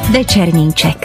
Večerníček.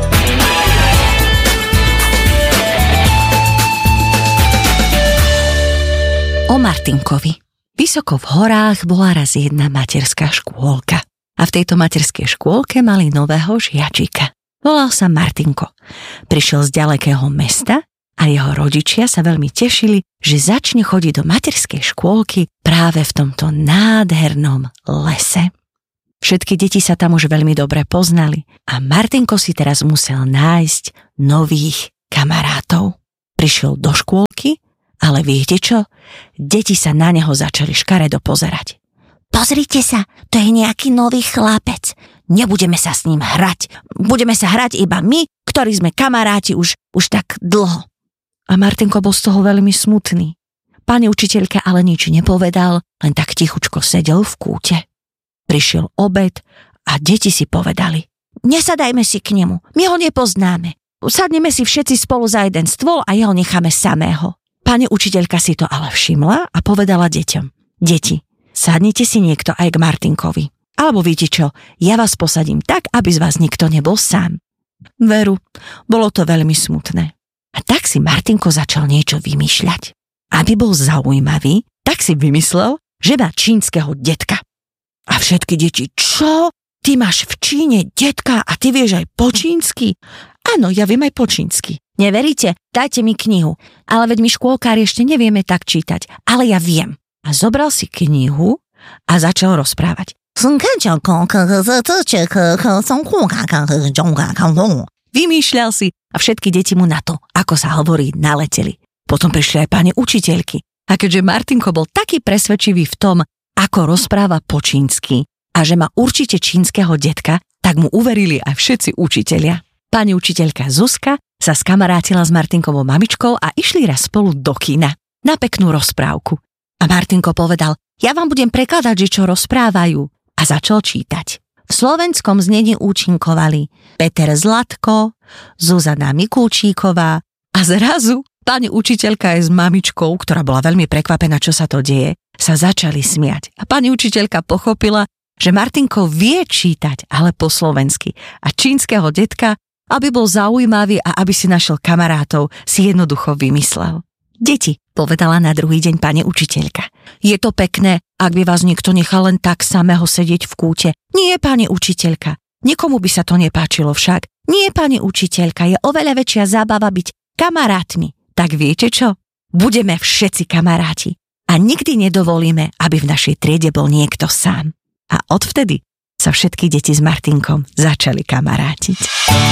O Martinkovi. Vysoko v horách bola raz jedna materská škôlka. A v tejto materskej škôlke mali nového žiačika. Volal sa Martinko. Prišiel z ďalekého mesta a jeho rodičia sa veľmi tešili, že začne chodiť do materskej škôlky práve v tomto nádhernom lese. Všetky deti sa tam už veľmi dobre poznali a Martinko si teraz musel nájsť nových kamarátov. Prišiel do škôlky, ale viete čo? Deti sa na neho začali škaredo pozerať. Pozrite sa, to je nejaký nový chlapec. Nebudeme sa s ním hrať. Budeme sa hrať iba my, ktorí sme kamaráti už tak dlho. A Martinko bol z toho veľmi smutný. Pani učiteľka ale nič nepovedal, len tak tichučko sedel v kúte. Prišiel obed a deti si povedali: nesadajme si k nemu, my ho nepoznáme. Sadneme si všetci spolu za jeden stôl a jeho necháme samého. Pani učiteľka si to ale všimla a povedala deťom: deti, sadnite si niekto aj k Martinkovi. Alebo viete čo, ja vás posadím tak, aby z vás nikto nebol sám. Veru, bolo to veľmi smutné. A tak si Martinko začal niečo vymýšľať. Aby bol zaujímavý, tak si vymyslel, že má čínskeho detka. A všetky deti: čo? Ty máš v Číne detka a ty vieš aj po čínsky? Áno, ja viem aj po čínsky. Neveríte? Dajte mi knihu. Ale veď my škôlkári ešte nevieme tak čítať. Ale ja viem. A zobral si knihu a začal rozprávať. Vymýšľal si a všetky deti mu na to, ako sa hovorí, naleteli. Potom prišli aj pani učiteľky. A keďže Martinko bol taký presvedčivý v tom, ako rozpráva po čínsky a že má určite čínskeho detka, tak mu uverili aj všetci učitelia. Pani učiteľka Zuzka sa skamarátila s Martinkovou mamičkou a išli raz spolu do kina na peknú rozprávku. A Martinko povedal: ja vám budem prekladať, že čo rozprávajú. A začal čítať. V slovenskom znení účinkovali Peter Zlatko, Zuzana Mikulčíková a zrazu pani učiteľka aj s mamičkou, ktorá bola veľmi prekvapená, čo sa to deje, sa začali smiať. A pani učiteľka pochopila, že Martinko vie čítať, ale po slovensky. A čínskeho detka, aby bol zaujímavý a aby si našiel kamarátov, si jednoducho vymyslel. Deti, povedala na druhý deň pani učiteľka. Je to pekné, ak by vás niekto nechal len tak samého sedieť v kúte. Nie, pani učiteľka. Nikomu by sa to nepáčilo však. Nie, pani učiteľka, je oveľa väčšia zábava byť kamarátmi. Tak viete čo? Budeme všetci kamaráti. A nikdy nedovolíme, aby v našej triede bol niekto sám. A odvtedy sa všetky deti s Martinkom začali kamarátiť.